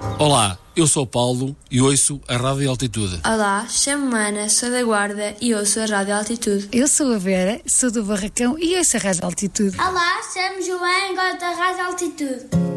Olá, eu sou Paulo e ouço a Rádio Altitude. Olá, chamo-me Ana, sou da Guarda e ouço a Rádio Altitude. Eu sou a Vera, sou do Barracão e ouço a Rádio Altitude. Olá, chamo-me João e gosto da Rádio Altitude.